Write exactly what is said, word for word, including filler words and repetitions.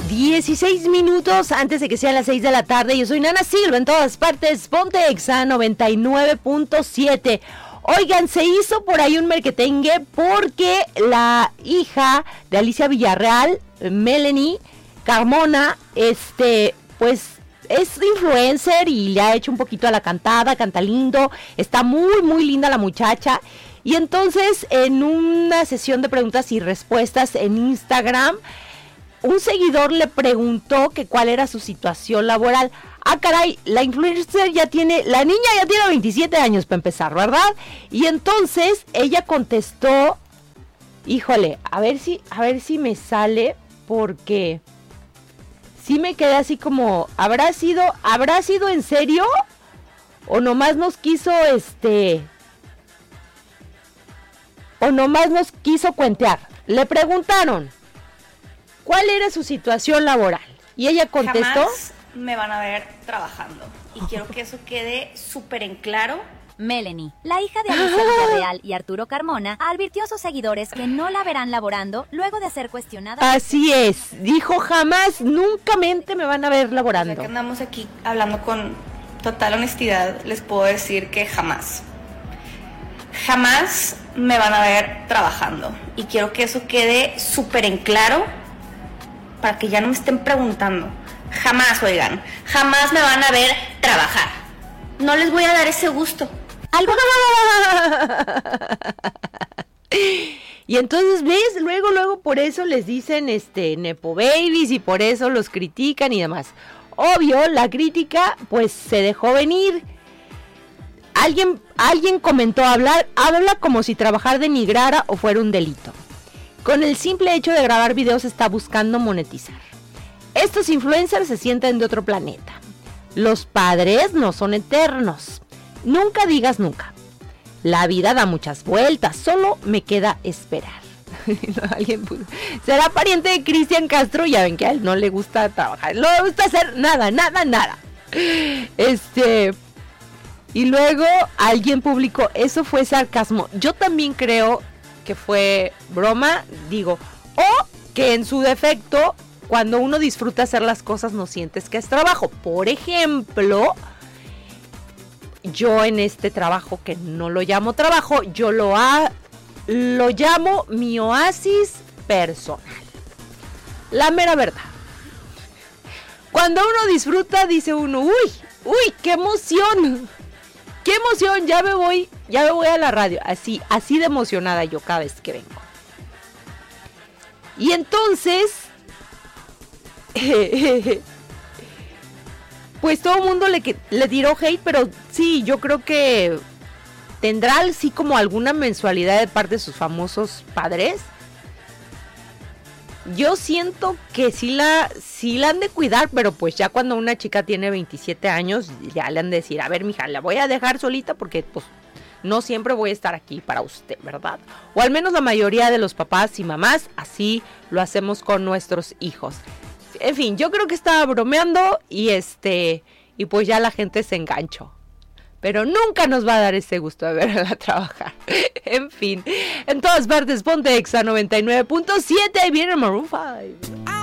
dieciséis minutos antes de que sean las seis de la tarde. Yo soy Nana Silva, en todas partes, Ponte Exa noventa y nueve punto siete. Oigan, se hizo por ahí un merquetengue porque la hija de Alicia Villarreal, Melanie Carmona, este, pues es influencer y le ha hecho un poquito a la cantada, canta lindo, está muy, muy linda la muchacha. Y entonces, en una sesión de preguntas y respuestas en Instagram, un seguidor le preguntó que cuál era su situación laboral. Ah, caray, la influencer ya tiene, la niña ya tiene veintisiete años para empezar, ¿verdad? Y entonces ella contestó, híjole, a ver si, a ver si me sale, porque sí me quedé así como, ¿habrá sido, habrá sido en serio? ¿O nomás nos quiso, este, o nomás nos quiso cuentear? Le preguntaron, ¿cuál era su situación laboral? Y ella contestó, jamás me van a ver trabajando. Y quiero que eso quede súper en claro. Melanie, la hija de Alicia Villarreal y Arturo Carmona, advirtió a sus seguidores que no la verán laborando luego de ser cuestionada. Así es, dijo jamás, nunca mente me van a ver laborando. Ya que andamos aquí hablando con total honestidad, les puedo decir que jamás. Jamás me van a ver trabajando. Y quiero que eso quede súper en claro para que ya no me estén preguntando. Jamás, oigan, jamás me van a ver trabajar. No les voy a dar ese gusto. Algo. Y entonces, ¿ves? Luego, luego por eso les dicen este nepo babies y por eso los critican y demás. Obvio, la crítica pues se dejó venir. Alguien, alguien comentó hablar, habla como si trabajar denigrara o fuera un delito. Con el simple hecho de grabar videos está buscando monetizar. Estos influencers se sienten de otro planeta. Los padres no son eternos. Nunca digas nunca. La vida da muchas vueltas, solo me queda esperar. Alguien puso, ¿será pariente de Cristian Castro? Ya ven que a él no le gusta trabajar, no le gusta hacer nada, nada, nada. Este... Y luego alguien publicó, eso fue sarcasmo. Yo también creo que fue broma, digo, o que en su defecto, cuando uno disfruta hacer las cosas no sientes que es trabajo. Por ejemplo, yo en este trabajo, que no lo llamo trabajo, yo lo, ha, lo llamo mi oasis personal. La mera verdad. Cuando uno disfruta, dice uno, uy, uy, qué emoción. ¡Qué emoción! Ya me voy, ya me voy a la radio. Así, así de emocionada yo cada vez que vengo. Y entonces, pues todo el mundo le, le tiró hate, pero sí, yo creo que tendrá así como alguna mensualidad de parte de sus famosos padres. Yo siento que sí la, sí la han de cuidar, pero pues ya cuando una chica tiene veintisiete años, ya le han de decir, a ver, mija, la voy a dejar solita porque pues no siempre voy a estar aquí para usted, ¿verdad? O al menos la mayoría de los papás y mamás así lo hacemos con nuestros hijos. En fin, yo creo que estaba bromeando y este, y pues ya la gente se enganchó. Pero nunca nos va a dar ese gusto de verla trabajar. En fin, en todas partes, Ponte Exa noventa y nueve punto siete. Viene Maroon cinco.